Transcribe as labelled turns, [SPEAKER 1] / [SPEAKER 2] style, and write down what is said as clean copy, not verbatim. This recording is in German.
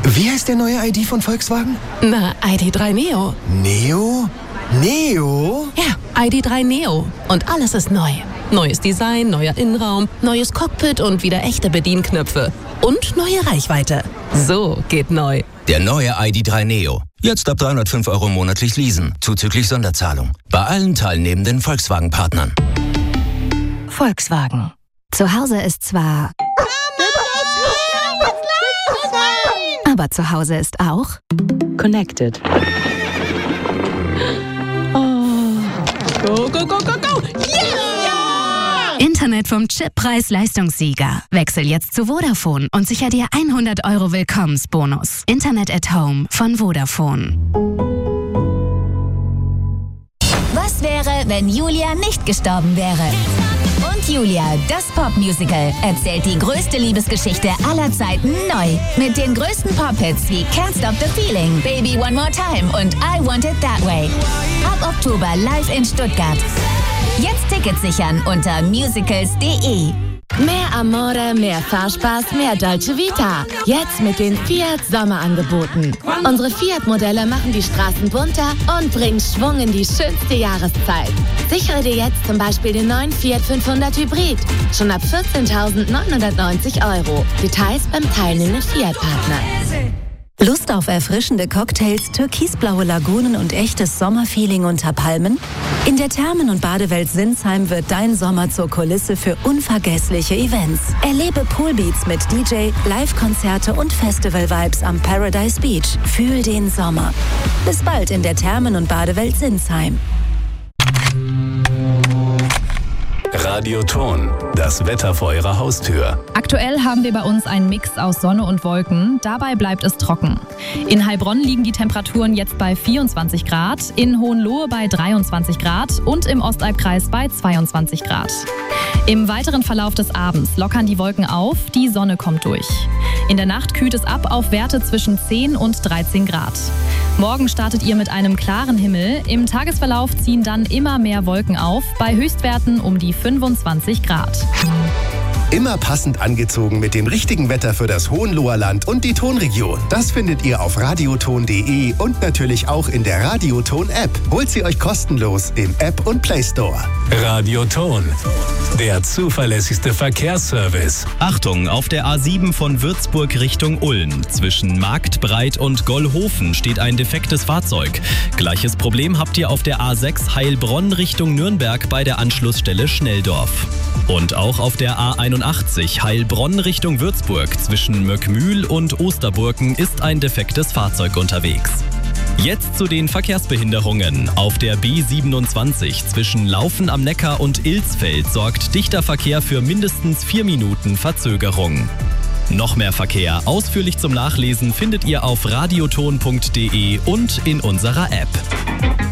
[SPEAKER 1] Wie heißt der neue ID von Volkswagen?
[SPEAKER 2] Na, ID.3 Neo.
[SPEAKER 1] Neo? Neo?
[SPEAKER 2] Ja, ID.3 Neo. Und alles ist neu. Neues Design, neuer Innenraum, neues Cockpit und wieder echte Bedienknöpfe. Und neue Reichweite. So geht neu.
[SPEAKER 3] Der neue ID.3 Neo. Jetzt ab 305 € monatlich leasen, zuzüglich Sonderzahlung. Bei allen teilnehmenden Volkswagen-Partnern.
[SPEAKER 4] Volkswagen. Zu Hause ist zwar... Aber zu Hause ist auch...
[SPEAKER 5] Connected.
[SPEAKER 2] Go, go, go, go, go!
[SPEAKER 4] Yeah! Internet vom Chip Preis-Leistungssieger. Wechsel jetzt zu Vodafone und sicher dir 100 € Willkommensbonus. Internet at Home von Vodafone.
[SPEAKER 6] Was wäre, wenn Julia nicht gestorben wäre? Und Julia, das Popmusical, erzählt die größte Liebesgeschichte aller Zeiten neu. Mit den größten Pop-Hits wie Can't Stop the Feeling, Baby One More Time und I Want It That Way. Ab Oktober live in Stuttgart. Jetzt Tickets sichern unter musicals.de.
[SPEAKER 7] Mehr Amore, mehr Fahrspaß, mehr Dolce Vita. Jetzt mit den Fiat Sommerangeboten. Unsere Fiat-Modelle machen die Straßen bunter und bringen Schwung in die schönste Jahreszeit. Sichere dir jetzt zum Beispiel den neuen Fiat 500 Hybrid. Schon ab 14.990 €. Details beim teilnehmenden Fiat-Partner.
[SPEAKER 4] Lust auf erfrischende Cocktails, türkisblaue Lagunen und echtes Sommerfeeling unter Palmen? In der Thermen- und Badewelt Sinsheim wird dein Sommer zur Kulisse für unvergessliche Events. Erlebe Poolbeats mit DJ, Live-Konzerte und Festival-Vibes am Paradise Beach. Fühl den Sommer. Bis bald in der Thermen- und Badewelt Sinsheim.
[SPEAKER 8] Radioton, das Wetter vor Ihrer Haustür.
[SPEAKER 9] Aktuell haben wir bei uns einen Mix aus Sonne und Wolken. Dabei bleibt es trocken. In Heilbronn liegen die Temperaturen jetzt bei 24 Grad, in Hohenlohe bei 23 Grad und im Ostalbkreis bei 22 Grad. Im weiteren Verlauf des Abends lockern die Wolken auf, die Sonne kommt durch. In der Nacht kühlt es ab auf Werte zwischen 10 und 13 Grad. Morgen startet ihr mit einem klaren Himmel. Im Tagesverlauf ziehen dann immer mehr Wolken auf, bei Höchstwerten um die 25 Grad.
[SPEAKER 1] Immer passend angezogen mit dem richtigen Wetter für das Hohenloher Land und die Tonregion. Das findet ihr auf radioton.de und natürlich auch in der Radioton-App. Holt sie euch kostenlos im App- und Play-Store.
[SPEAKER 8] Radioton, der zuverlässigste Verkehrsservice.
[SPEAKER 10] Achtung, auf der A7 von Würzburg Richtung Ulm. Zwischen Marktbreit und Gollhofen steht ein defektes Fahrzeug. Gleiches Problem habt ihr auf der A6 Heilbronn Richtung Nürnberg bei der Anschlussstelle Schnelldorf. Und auch auf der A81 Heilbronn Richtung Würzburg zwischen Möckmühl und Osterburken ist ein defektes Fahrzeug unterwegs. Jetzt zu den Verkehrsbehinderungen. Auf der B27 zwischen Laufen am Neckar und Ilsfeld sorgt dichter Verkehr für mindestens 4 Minuten Verzögerung. Noch mehr Verkehr ausführlich zum Nachlesen findet ihr auf radioton.de und in unserer App.